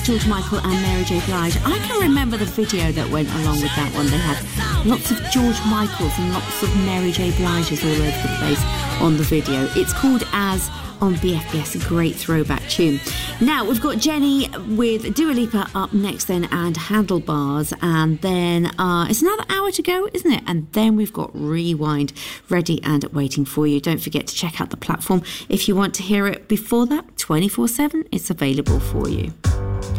George Michael and Mary J. Blige. I can remember the video that went along with that one. They had lots of George Michaels and lots of Mary J. Bliges all over the place on the video. It's called As on BFBS, a great throwback tune. Now, we've got Jenny with Dua Lipa up next then, and Handlebars, and then it's another hour to go, isn't it? And then we've got Rewind ready and waiting for you. Don't forget to check out the platform if you want to hear it before that. 24/7, it's available for you.